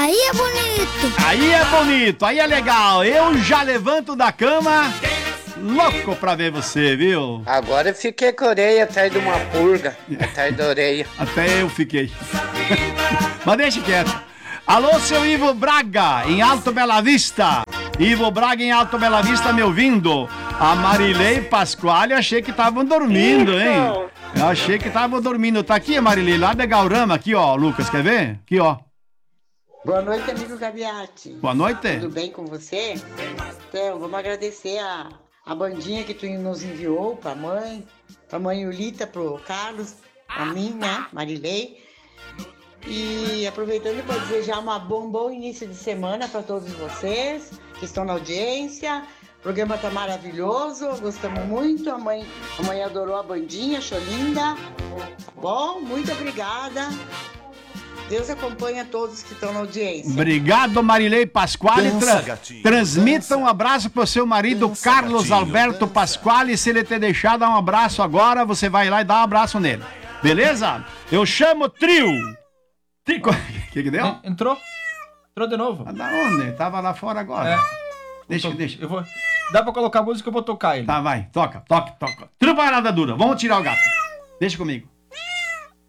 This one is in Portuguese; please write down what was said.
Aí é bonito. Aí é bonito, aí é legal. Eu já levanto da cama, louco pra ver você, viu? Agora eu fiquei com a orelha atrás de uma pulga, atrás da orelha. Até eu fiquei. Mas deixa quieto. Alô, seu Ivo Braga, em Alto Bela Vista. Ivo Braga em Alto Bela Vista me ouvindo. A Marilei e Pasquale achei que estavam dormindo, hein? Eu achei que estavam dormindo. Tá aqui a Marilei, lá da Gaurama, aqui, ó, Lucas, quer ver? Aqui, ó. Boa noite, amigo Gaviati. Boa noite. Tudo bem com você? Então, vamos agradecer a bandinha que tu nos enviou pra mãe Yulita, pro Carlos, pra mim, né, Marilei. E aproveitando para desejar um bom início de semana para todos vocês que estão na audiência. O programa tá maravilhoso, gostamos muito. A mãe adorou a bandinha, achou linda. Tá bom? Muito obrigada. Deus acompanha todos que estão na audiência. Obrigado, Marilei Pasquale. Transmita um abraço pro seu marido, Carlos Alberto Pasquale. Se ele te deixar, dá um abraço agora. Você vai lá e dá um abraço nele. Beleza? Eu chamo Trio. O que deu? Entrou de novo. Ah, da onde? Tava lá fora agora. Deixa. Eu vou... Dá pra colocar a música, eu vou tocar ele. Tá, vai. Toca. Trio Parada Dura. Vamos tirar o gato. Deixa comigo.